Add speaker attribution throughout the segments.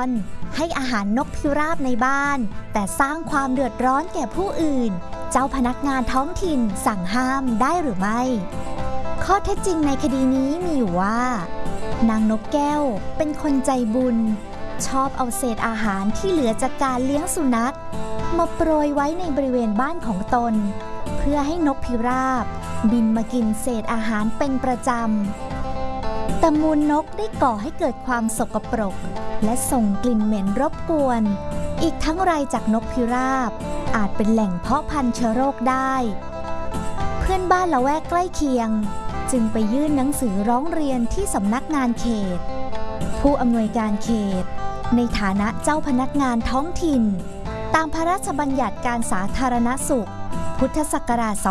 Speaker 1: อนให้อาหารนกพิราบในบ้านแต่สร้างความเดือดร้อนแก่ผู้อื่นเจ้าพนักงานท้องถิ่นสั่งห้ามได้หรือไม่ข้อเท็จจริงในคดีนี้มีอยู่ว่านางนกแก้วเป็นคนใจบุญชอบเอาเศษอาหารที่เหลือจากการเลี้ยงสุนัขมาโปรยไว้ในบริเวณบ้านของตนเพื่อให้นกพิราบบินมากินเศษอาหารเป็นประจำแต่มูลนกได้ก่อให้เกิดความสกปรกและส่งกลิ่นเหม็นรบกวนอีกทั้งไรจากนกพิราบอาจเป็นแหล่งเพาะพันธุ์เชื้อโรคได้เพื่อนบ้านละแวกใกล้เคียงจึงไปยื่นหนังสือร้องเรียนที่สำนักงานเขตผู้อำนวยการเขตในฐานะเจ้าพนักงานท้องถิ่นตามพระราชบัญญัติการสาธารณสุขพุทธศักราช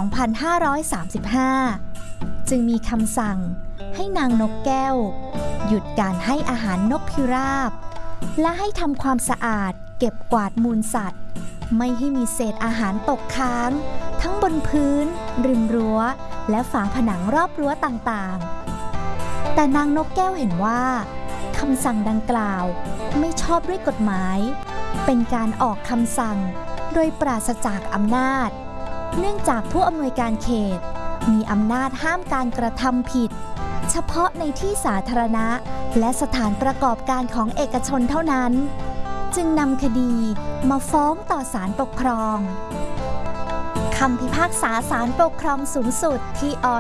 Speaker 1: 2535 จึงมีคำสั่งให้นางนกแก้วหยุดการให้อาหารนกพิราบและให้ทำความสะอาดเก็บกวาดมูลสัตว์ไม่ให้มีเศษอาหารตกค้างทั้งบนพื้นริมรั้วและฝาผนังรอบรั้วต่างๆแต่นางนกแก้วเห็นว่าคำสั่งดังกล่าวไม่ชอบด้วยกฎหมายเป็นการออกคำสั่งโดยปราศจากอำนาจเนื่องจากผู้อำนวยการเขตมีอำนาจห้ามการกระทำผิดเฉพาะในที่สาธารณะและสถานประกอบการของเอกชนเท่านั้นจึงนำคดีมาฟ้องต่อศาลปกครองคำพิพากษาศาลปกครองสูงสุดที่อ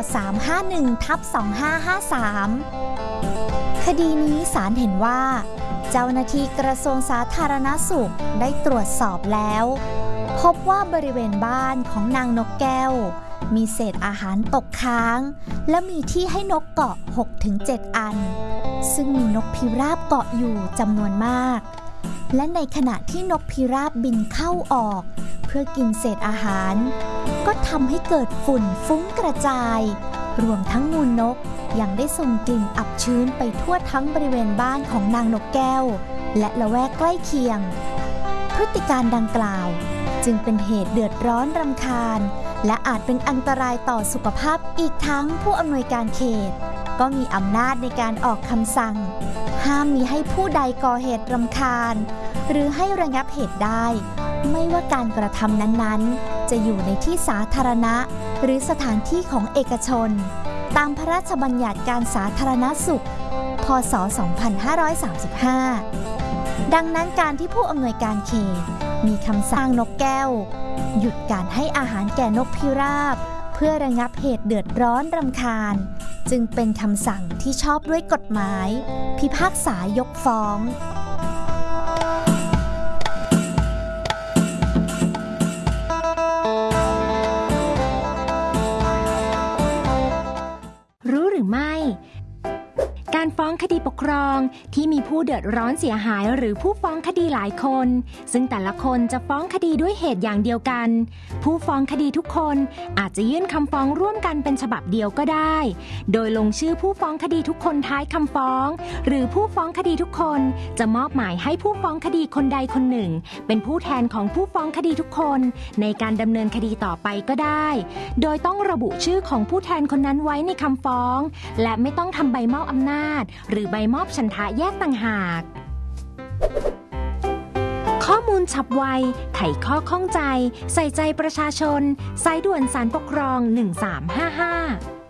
Speaker 1: 351/2553 คดีนี้ศาลเห็นว่าเจ้าหน้าที่กระทรวงสาธารณสุขได้ตรวจสอบแล้วพบว่าบริเวณบ้านของนางนกแก้วมีเศษอาหารตกค้างและมีที่ให้นกเกาะ 6-7 อันซึ่งมีนกพิราบเกาะอยู่จำนวนมากและในขณะที่นกพิราบบินเข้าออกเพื่อกินเศษอาหารก็ทำให้เกิดฝุ่นฟุ้งกระจายรวมทั้งมูลนกยังได้ส่งกลิ่นอับชื้นไปทั่วทั้งบริเวณบ้านของนางนกแก้วและละแวกใกล้เคียงพฤติการดังกล่าวจึงเป็นเหตุเดือดร้อนรำคาญและอาจเป็นอันตรายต่อสุขภาพอีกทั้งผู้อำนวยการเขตก็มีอำนาจในการออกคำสั่งห้ามมิให้ผู้ใดก่อเหตุรำคาญหรือให้ระงับเหตุได้ไม่ว่าการกระทำนั้นๆจะอยู่ในที่สาธารณะหรือสถานที่ของเอกชนตามพระราชบัญญัติการสาธารณสุขพ.ศ. 2535 ดังนั้นการที่ผู้อำนวยการเขตมีคำสั่งนกแก้วหยุดการให้อาหารแก่นกพิราบเพื่อระงับเหตุเดือดร้อนรำคาญจึงเป็นคำสั่งที่ชอบด้วยกฎหมายพิพากษายกฟ้อง
Speaker 2: รู้หรือไม่การฟ้องคดีปกครองที่มีผู้เดือดร้อนเสียหายหรือผู้ฟ้องคดีหลายคนซึ่งแต่ละคนจะฟ้องคดีด้วยเหตุอย่างเดียวกันผู้ฟ้องคดีทุกคนอาจจะยื่นคำฟ้องร่วมกันเป็นฉบับเดียวก็ได้โดยลงชื่อผู้ฟ้องคดีทุกคนท้ายคำฟ้องหรือผู้ฟ้องคดีทุกคนจะมอบหมายให้ผู้ฟ้องคดีคนใดคนหนึ่งเป็นผู้แทนของผู้ฟ้องคดีทุกคนในการดำเนินคดีต่อไปก็ได้โดยต้องระบุชื่อของผู้แทนคนนั้นไว้ในคำฟ้องและไม่ต้องทำใบมอบอำนาจหรือใบมอบฉันทะแยกต่างหากข้อมูลฉับไวไขข้อข้องใจใส่ใจประชาชนสายด่วนศาลปกครอง1355